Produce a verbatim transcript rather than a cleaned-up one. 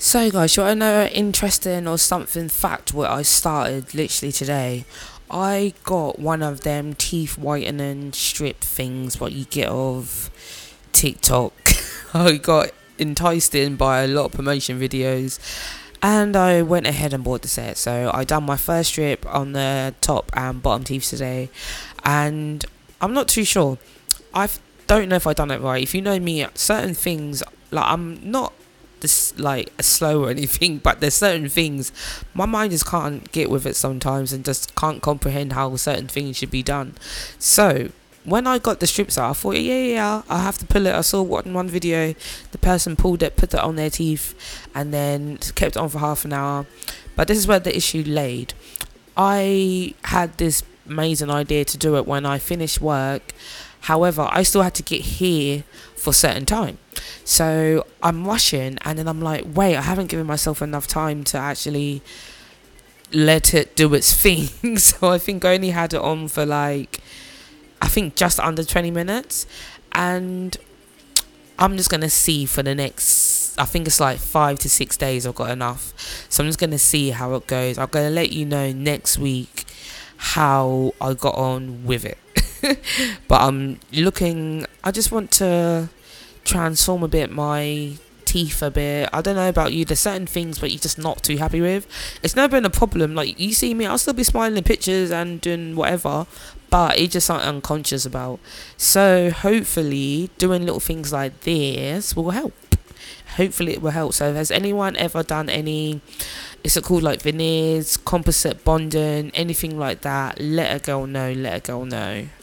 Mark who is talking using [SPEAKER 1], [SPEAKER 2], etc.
[SPEAKER 1] So, guys, you want to know an interesting or something fact what I started literally today? I got one of them teeth whitening strip things what you get of TikTok. I got enticed in by a lot of promotion videos and I went ahead and bought the set. So I done my first strip on the top and bottom teeth today, and I'm not too sure. I don't know if I done it right. If you know me, certain things, like, I'm not this like slow or anything, but there's certain things my mind just can't get with it sometimes and just can't comprehend how certain things should be done. So when I got the strips out, I thought, yeah, yeah, yeah, I have to pull it. I saw what in one video the person pulled it, put it on their teeth, and then kept it on for half an hour. But this is where the issue laid. I had this amazing idea to do it when I finished work. However, I still had to get here for a certain time. So I'm rushing, and then I'm like, wait, I haven't given myself enough time to actually let it do its thing. So I think I only had it on for like, I think just under twenty minutes. And I'm just going to see for the next, I think it's like five to six days I've got enough. So I'm just going to see how it goes. I'm going to let you know next week how I got on with it. But I'm looking, I just want to transform a bit my teeth a bit. I don't know about you, there's certain things but you're just not too happy with. It's never been a problem. Like, you see me, I'll still be smiling in pictures and doing whatever, but it's just something I'm unconscious about. So hopefully doing little things like this will help. Hopefully it will help. So has anyone ever done any, is it called like veneers, composite bonding, anything like that? Let a girl know, let a girl know.